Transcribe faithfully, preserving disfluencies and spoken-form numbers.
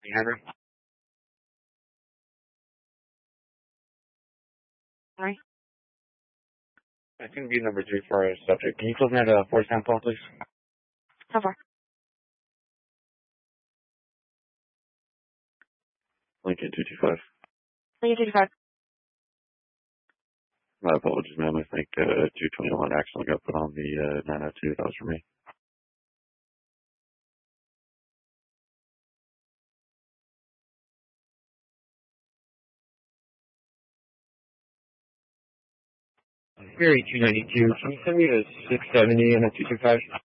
Henry. Sorry? I think be number three for our subject. Can you close that uh, four sample, please? How far? Lincoln two two five. Lincoln two two five. My apologies, ma'am. I think uh, two twenty-one accidentally got put on the uh, nine oh two. That was for me. Ferry two ninety-two. Can you send me to six seventy and a two two five?